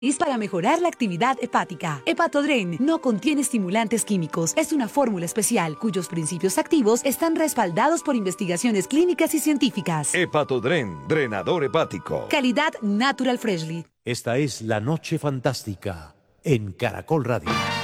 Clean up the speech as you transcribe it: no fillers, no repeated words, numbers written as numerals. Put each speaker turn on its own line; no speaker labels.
Es para mejorar la actividad hepática. Hepatodren no contiene estimulantes químicos. Es una fórmula especial cuyos principios activos están respaldados por investigaciones clínicas y científicas.
Hepatodren, drenador hepático.
Calidad Natural Freshly.
Esta es La Noche Fantástica en Caracol Radio.